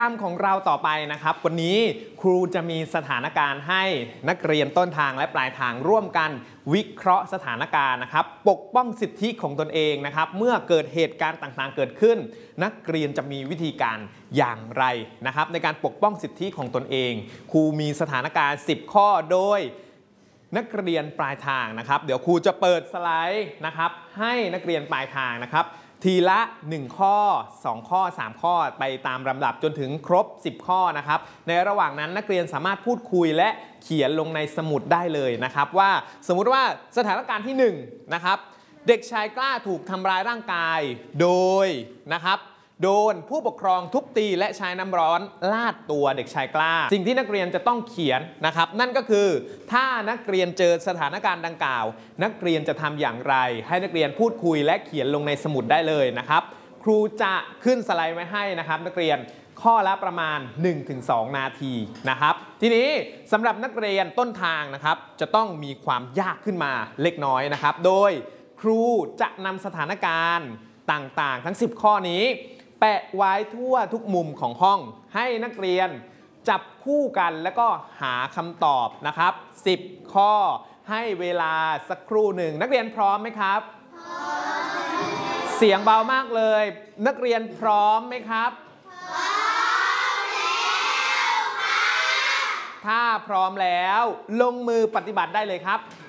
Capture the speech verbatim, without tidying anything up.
กิจกรรมของเราต่อไปนะครับวันนี้ครูจะมีสถานการณ์ให้นักเรียนต้นทางและปลายทางร่วมกันวิเคราะห์สถานการณ์นะครับปกป้องสิทธิของตนเองนะครับเมื่อเกิดเหตุการณ์ต่างๆเกิดขึ้นนักเรียนจะมีวิธีการอย่างไรนะครับในการปกป้องสิทธิของตนเองครูมีสถานการณ์สิบข้อโดยนักเรียนปลายทางนะครับเดี๋ยวครูจะเปิดสไลด์นะครับให้นักเรียนปลายทางนะครับทีละหนึ่งข้อสองข้อสามข้อไปตามลำดับจนถึงครบสิบข้อนะครับในระหว่างนั้นนักเรียนสามารถพูดคุยและเขียนลงในสมุดได้เลยนะครับว่าสมมุติว่าสถานการณ์ที่หนึ่งนะครับเด็กชายกล้าถูกทำร้ายร่างกายโดยนะครับโดนผู้ปกครองทุบตีและใช้น้ำร้อนลาดตัวเด็กชายกล้าสิ่งที่นักเรียนจะต้องเขียนนะครับนั่นก็คือถ้านักเรียนเจอสถานการณ์ดังกล่าวนักเรียนจะทำอย่างไรให้นักเรียนพูดคุยและเขียนลงในสมุดได้เลยนะครับครูจะขึ้นสไลด์ไว้ให้นะครับนักเรียนข้อละประมาณ หนึ่งถึงสอง นาทีนะครับทีนี้สำหรับนักเรียนต้นทางนะครับจะต้องมีความยากขึ้นมาเล็กน้อยนะครับโดยครูจะนำสถานการณ์ต่างๆทั้งสิบข้อนี้แปะไว้ทั่วทุกมุมของห้องให้นักเรียนจับคู่กันแล้วก็หาคำตอบนะครับสิบข้อให้เวลาสักครู่หนึ่งนักเรียนพร้อมไหมครับพร้อมเสียงเบามากเลยนักเรียนพร้อมไหมครับพร้อมแล้วค่ะถ้าพร้อมแล้วลงมือปฏิบัติได้เลยครับ